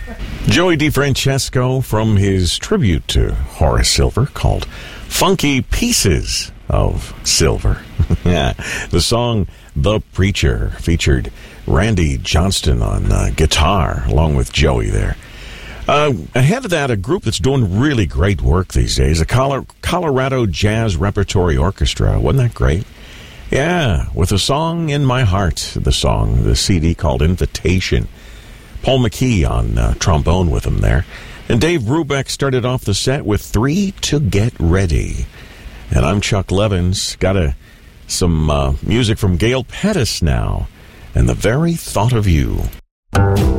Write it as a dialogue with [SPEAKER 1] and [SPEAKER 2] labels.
[SPEAKER 1] Joey DeFrancesco from his tribute to Horace Silver called Funky Pieces of Silver. Yeah, the song The Preacher featured Randy Johnston on guitar along with Joey there. Ahead of that, a group that's doing really great work these days, a Colorado Jazz Repertory Orchestra. Wasn't that great? Yeah, with a song in my heart, the CD called Invitation. Paul McKee on trombone with him there. And Dave Brubeck started off the set with 3 to Get Ready. And I'm Chuck Levins. Got some music from Gail Pettis now. And The Very Thought of You.